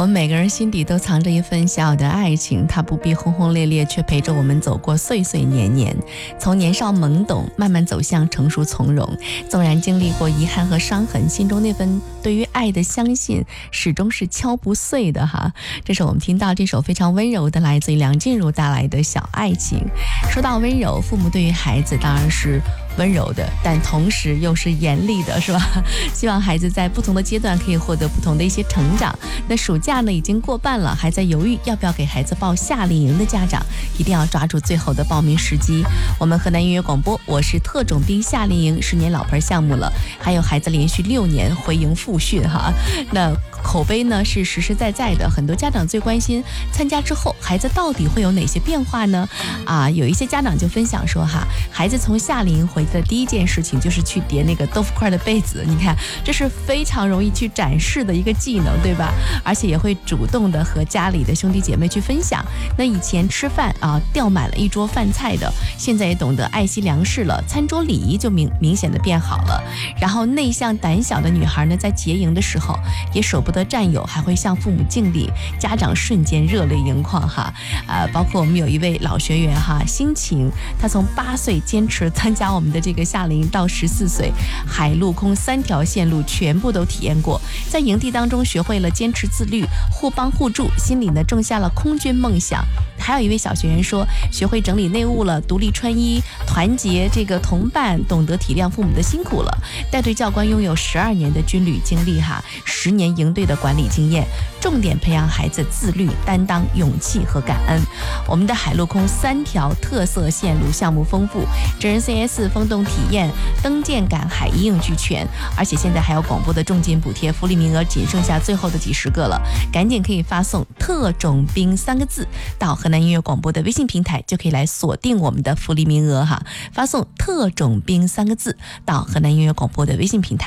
们每个人心底都藏着一份小小的爱情，它不必轰轰烈烈，却陪着我们走过岁岁年年，从年少懵懂慢慢走向成熟从容。纵然经历过遗憾和伤痕，心中那份对于爱的相信始终是敲不碎的哈。这是我们听到这首非常温柔的，来自于梁静茹带来的《小爱情》。说到温柔，父母对于孩子当然是温柔的，但同时又是严厉的，是吧？希望孩子在不同的阶段可以获得不同的一些成长。那暑假呢已经过半了，还在犹豫要不要给孩子报夏令营的家长，一定要抓住最后的报名时机。我们河南音乐广播，我是特种兵夏令营10年老牌项目了，还有孩子连续6年回营复训哈。那口碑呢是实实在在的，很多家长最关心参加之后孩子到底会有哪些变化呢？有一些家长就分享说哈，孩子从夏令营回的第一件事情就是去叠那个豆腐块的被子，你看这是非常容易去展示的一个技能，对吧？而且也会主动的和家里的兄弟姐妹去分享。那以前吃饭掉满了一桌饭菜的，现在也懂得爱惜粮食了，餐桌礼仪就明显的变好了。然后内向胆小的女孩呢，在结营的时候也舍不得战友，还会向父母敬礼，家长瞬间热泪盈眶哈。包括我们有一位老学员哈，辛晴，她从8岁坚持参加我们的这个夏令营到14岁，海陆空3条线路全部都体验过，在营地当中学会了坚持自律，互帮互助，心里呢种下了空军梦想。还有一位小学员说，学会整理内务了，独立穿衣，团结这个同伴，懂得体谅父母的辛苦了。带队教官拥有12年的军旅经历哈，10年营队的管理经验，重点培养孩子自律、担当、勇气和感恩。我们的海陆空3条特色线路项目丰富，真人 CS 风洞体验、登舰赶海一应俱全，而且现在还有广播的重金补贴，福利名额仅剩下最后的几十个了，赶紧可以发送特种兵3个字到河南音乐广播的微信平台，就可以来锁定我们的福利名额哈。发送特种兵3个字到河南音乐广播的微信平台。